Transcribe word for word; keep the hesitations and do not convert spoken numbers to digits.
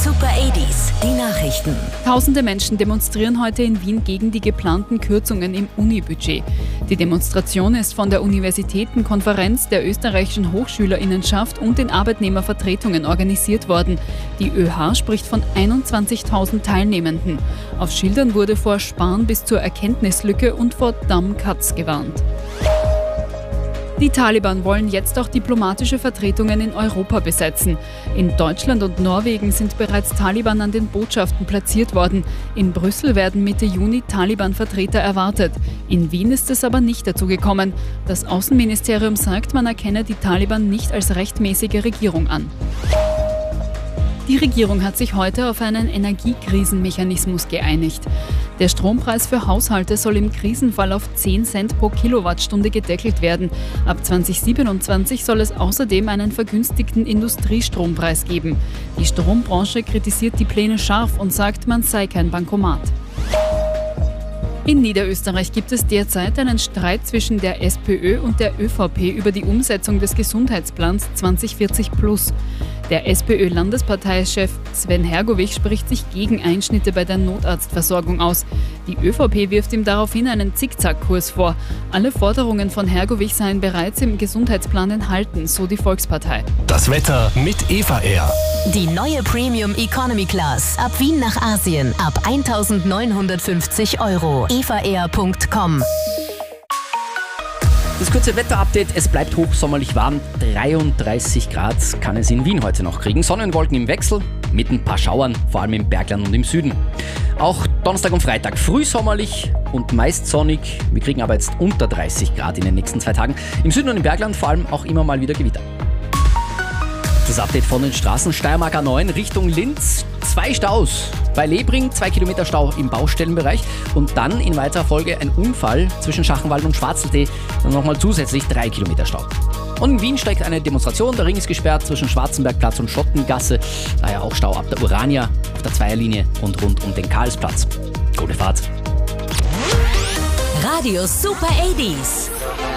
Super achtziger, die Nachrichten. Tausende Menschen demonstrieren heute in Wien gegen die geplanten Kürzungen im Unibudget. Die Demonstration ist von der Universitätenkonferenz, der österreichischen Hochschülerinnenschaft und den Arbeitnehmervertretungen organisiert worden. Die ÖH spricht von einundzwanzigtausend Teilnehmenden. Auf Schildern wurde vor Sparen bis zur Erkenntnislücke und vor Dumb Cuts gewarnt. Die Taliban wollen jetzt auch diplomatische Vertretungen in Europa besetzen. In Deutschland und Norwegen sind bereits Taliban an den Botschaften platziert worden. In Brüssel werden Mitte Juni Taliban-Vertreter erwartet. In Wien ist es aber nicht dazu gekommen. Das Außenministerium sagt, man erkenne die Taliban nicht als rechtmäßige Regierung an. Die Regierung hat sich heute auf einen Energiekrisenmechanismus geeinigt. Der Strompreis für Haushalte soll im Krisenfall auf zehn Cent pro Kilowattstunde gedeckelt werden. Ab zweitausendsiebenundzwanzig soll es außerdem einen vergünstigten Industriestrompreis geben. Die Strombranche kritisiert die Pläne scharf und sagt, man sei kein Bankomat. In Niederösterreich gibt es derzeit einen Streit zwischen der SPÖ und der ÖVP über die Umsetzung des Gesundheitsplans zwanzig vierzig plus. Der SPÖ-Landesparteichef Sven Hergovich spricht sich gegen Einschnitte bei der Notarztversorgung aus. Die ÖVP wirft ihm daraufhin einen Zickzackkurs vor. Alle Forderungen von Hergovich seien bereits im Gesundheitsplan enthalten, so die Volkspartei. Das Wetter mit Eva Air. Die neue Premium Economy Class. Ab Wien nach Asien. Ab eintausendneunhundertfünfzig Euro. eva air punkt com. Das kurze Wetterupdate, es bleibt hochsommerlich warm, dreiunddreißig Grad kann es in Wien heute noch kriegen. Sonnenwolken im Wechsel, mit ein paar Schauern, vor allem im Bergland und im Süden. Auch Donnerstag und Freitag frühsommerlich und meist sonnig. Wir kriegen aber jetzt unter dreißig Grad in den nächsten zwei Tagen. Im Süden und im Bergland vor allem auch immer mal wieder Gewitter. Das Update von den Straßen: Steiermark A neun Richtung Linz, zwei Staus. Bei Lebring zwei Kilometer Stau im Baustellenbereich und dann in weiterer Folge ein Unfall zwischen Schachenwald und Schwarzelsee, dann nochmal zusätzlich drei Kilometer Stau. Und in Wien steigt eine Demonstration, der Ring ist gesperrt zwischen Schwarzenbergplatz und Schottengasse, daher auch Stau ab der Urania, auf der Zweierlinie und rund um den Karlsplatz. Gute Fahrt! Radio Super achtziger.